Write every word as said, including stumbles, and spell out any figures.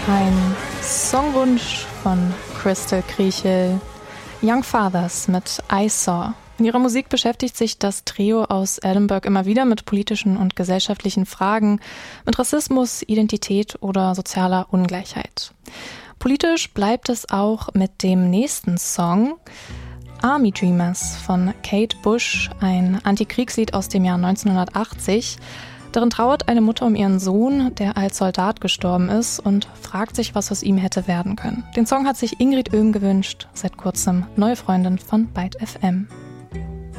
Ein Songwunsch von Crystal Kriechel, Young Fathers mit I Saw. In ihrer Musik beschäftigt sich das Trio aus Edinburgh immer wieder mit politischen und gesellschaftlichen Fragen, mit Rassismus, Identität oder sozialer Ungleichheit. Politisch bleibt es auch mit dem nächsten Song, Army Dreamers von Kate Bush, ein Antikriegslied aus dem Jahr neunzehnhundertachtzig. Darin trauert eine Mutter um ihren Sohn, der als Soldat gestorben ist, und fragt sich, was aus ihm hätte werden können. Den Song hat sich Ingrid Oehm gewünscht, seit kurzem neue Freundin von Byte F M.